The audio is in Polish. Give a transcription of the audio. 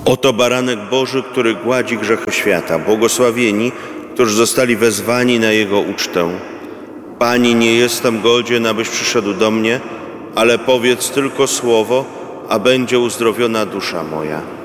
Oto baranek Boży, który gładzi grzechy świata. Błogosławieni, którzy zostali wezwani na Jego ucztę. Pani, nie jestem godzien, abyś przyszedł do mnie, ale powiedz tylko słowo, a będzie uzdrowiona dusza moja.